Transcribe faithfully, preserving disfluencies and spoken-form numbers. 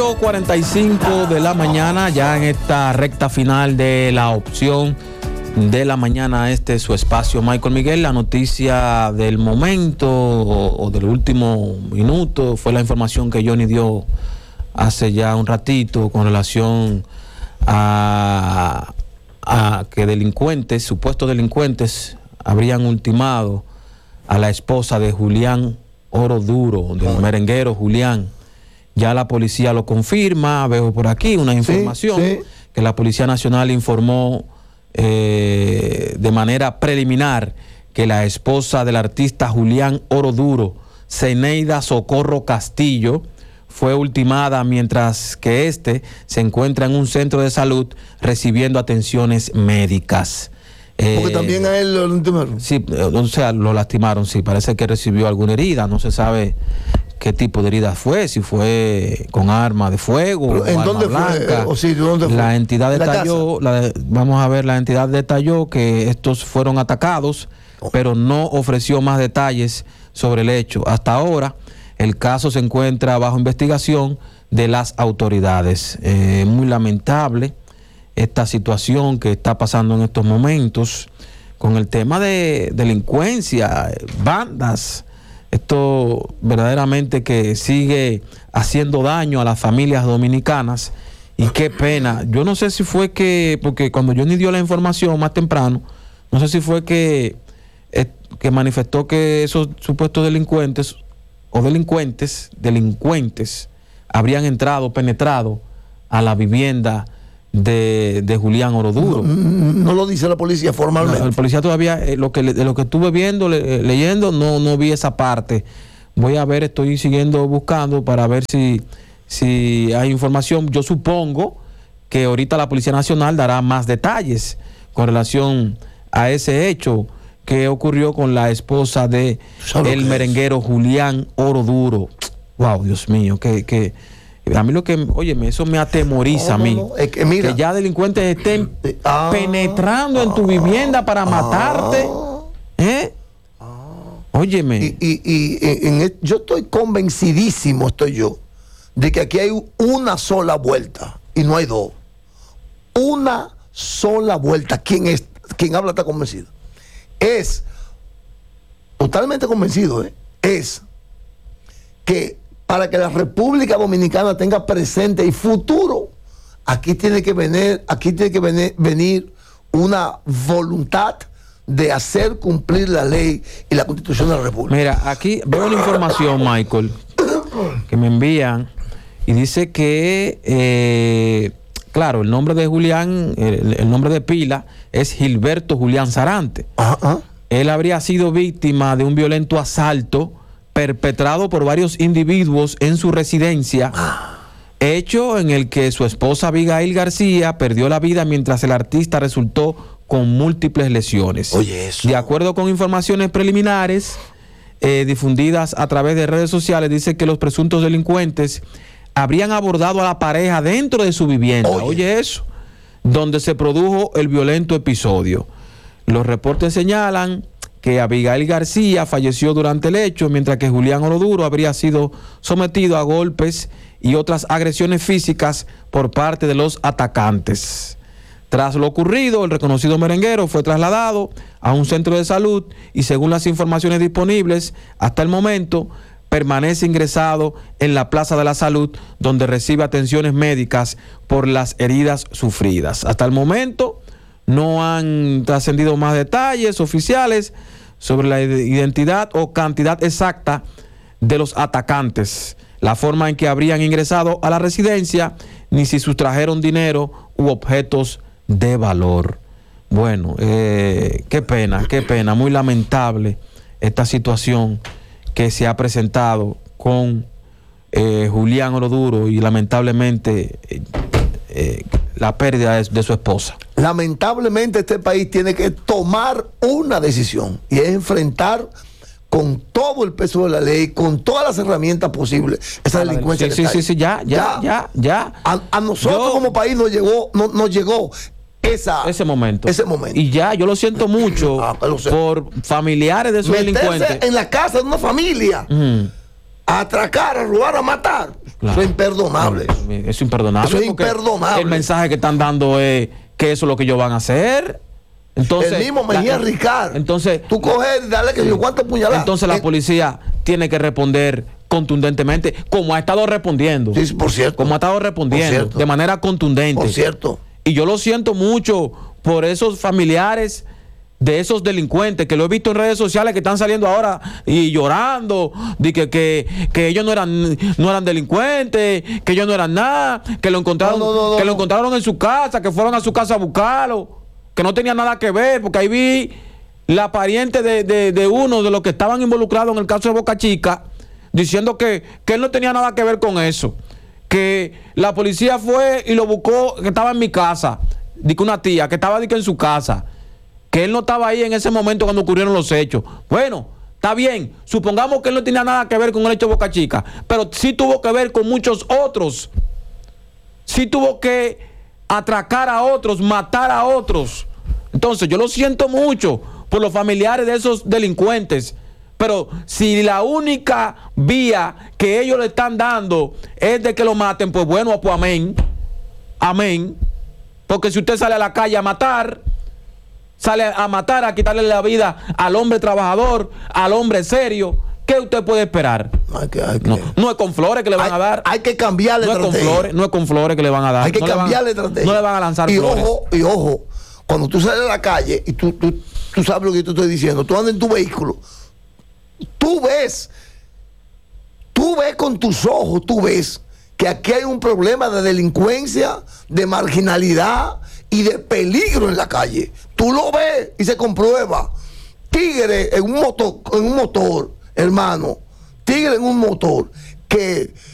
cuarenta y cinco de la mañana, ya en esta recta final de la opción de la mañana, este es su espacio. Michael Miguel, la noticia del momento o, o del último minuto fue la información que Johnny dio hace ya un ratito con relación a, a que delincuentes, supuestos delincuentes, habrían ultimado a la esposa de Julián Oroduro, del merenguero Julián. Ya la policía lo confirma, veo por aquí una información sí, sí. que la Policía Nacional informó eh, de manera preliminar que la esposa del artista Julián Oroduro, Zeneida Socorro Castillo, fue ultimada mientras que éste se encuentra en un centro de salud recibiendo atenciones médicas. Porque eh, también a él lo lastimaron. Sí, o sea, lo lastimaron, sí, parece que recibió alguna herida, no se sabe qué tipo de herida fue, si fue con arma de fuego, ¿en o dónde arma fue? blanca. O sí, ¿dónde fue? La entidad detalló, la, vamos a ver, la entidad detalló que estos fueron atacados, oh. pero no ofreció más detalles sobre el hecho. Hasta ahora, el caso se encuentra bajo investigación de las autoridades. Eh, muy lamentable esta situación que está pasando en estos momentos con el tema de delincuencia, bandas. Esto verdaderamente que sigue haciendo daño a las familias dominicanas y qué pena. Yo no sé si fue que, porque cuando Johnny dio la información más temprano, no sé si fue que, eh, que manifestó que esos supuestos delincuentes o delincuentes, delincuentes habrían entrado, penetrado a la vivienda de, de Julián Oroduro. No, no lo dice la policía formalmente. No, el policía todavía, eh, lo que de lo que estuve viendo, le, leyendo, no, no vi esa parte. Voy a ver, estoy siguiendo buscando para ver si, si hay información. Yo supongo que ahorita la Policía Nacional dará más detalles con relación a ese hecho que ocurrió con la esposa de el merenguero es? Julián Oroduro. Wow, Dios mío, que, que a mí lo que, oye, eso me atemoriza no, a mí. No, no. Es que, mira, que ya delincuentes estén ah, penetrando ah, en tu vivienda para matarte. Ah, ¿Eh? Ah, Óyeme. Y, y, y en el, yo estoy convencidísimo, estoy yo, de que aquí hay una sola vuelta y no hay dos. Una sola vuelta. ¿Quién es? Quien habla está convencido. Es totalmente convencido, ¿eh? Es que para que la República Dominicana tenga presente y futuro, aquí tiene que venir, aquí tiene que venir, venir una voluntad de hacer cumplir la ley y la Constitución de la República. Mira, aquí veo una información, Michael, que me envían y dice que, eh, claro, el nombre de Julián, el, el nombre de pila es Gilberto Julián Sarante. Uh-huh. Él habría sido víctima de un violento asalto perpetrado por varios individuos en su residencia, hecho en el que su esposa Abigail García perdió la vida mientras el artista resultó con múltiples lesiones. Oye, eso. De acuerdo con informaciones preliminares eh, difundidas a través de redes sociales, dice que los presuntos delincuentes habrían abordado a la pareja dentro de su vivienda. Oye, Oye eso, donde se produjo el violento episodio. Los reportes señalan que Abigail García falleció durante el hecho, mientras que Julián Oroduro habría sido sometido a golpes y otras agresiones físicas por parte de los atacantes. Tras lo ocurrido, el reconocido merenguero fue trasladado a un centro de salud y, según las informaciones disponibles, hasta el momento permanece ingresado en la Plaza de la Salud, donde recibe atenciones médicas por las heridas sufridas. Hasta el momento no han trascendido más detalles oficiales sobre la identidad o cantidad exacta de los atacantes, la forma en que habrían ingresado a la residencia, ni si sustrajeron dinero u objetos de valor. Bueno, eh, qué pena, qué pena, muy lamentable esta situación que se ha presentado con eh, Julián Oroduro y lamentablemente eh, eh, la pérdida de, de su esposa. Lamentablemente este país tiene que tomar una decisión y es enfrentar con todo el peso de la ley, con todas las herramientas posibles, esa delincuencia. Sí, sí, sí, sí, ya, ya, ya, ya. A, a nosotros yo, como país nos llegó, no, nos llegó esa, ese momento. Ese momento. Y ya, yo lo siento mucho ah, lo sé. por familiares de esos Meterse delincuentes. En la casa de una familia. Mm. a atracar, a robar, a matar. Claro. Eso es imperdonable. No, eso es imperdonable. Eso es imperdonable. El mensaje que están dando es que eso es lo que ellos van a hacer. Entonces, el mismo Mejía la, Ricard. Entonces, tú coges, dale que sí. yo cuánto puñaladas. Entonces la policía tiene que responder contundentemente, como ha estado respondiendo. Sí, por cierto. Como ha estado respondiendo, de manera contundente. Por cierto. Y yo lo siento mucho por esos familiares de esos delincuentes que lo he visto en redes sociales que están saliendo ahora y llorando, de que, que, que ellos no eran, no eran delincuentes, que ellos no eran nada, que lo encontraron, no, no, no, que lo encontraron en su casa, que fueron a su casa a buscarlo, que no tenía nada que ver, porque ahí vi la pariente de, de, de uno de los que estaban involucrados en el caso de Boca Chica, diciendo que, que él no tenía nada que ver con eso, que la policía fue y lo buscó, que estaba en mi casa, de que una tía, que estaba de que en su casa, que él no estaba ahí en ese momento cuando ocurrieron los hechos. Bueno, está bien, supongamos que él no tenía nada que ver con el hecho de Boca Chica, pero sí tuvo que ver con muchos otros. Sí tuvo que atracar a otros, matar a otros. Entonces, yo lo siento mucho por los familiares de esos delincuentes, pero si la única vía que ellos le están dando es de que lo maten, pues bueno, pues amén. Amén. Porque si usted sale a la calle a matar, sale a matar, a quitarle la vida al hombre trabajador, al hombre serio, ¿qué usted puede esperar? Hay que, hay que, no, no es con flores que le van hay, a dar. Hay que cambiarle no estrategia. Es con flores, no es con flores que le van a dar. Hay que no cambiarle van, estrategia. No le van a lanzar y flores. Ojo, y ojo, cuando tú sales a la calle y tú, tú, tú sabes lo que yo te estoy diciendo, tú andas en tu vehículo, tú ves, tú ves con tus ojos, tú ves que aquí hay un problema de delincuencia, de marginalidad y de peligro en la calle. Tú lo ves y se comprueba. Tigre en un motor, en un motor, hermano, tigre en un motor que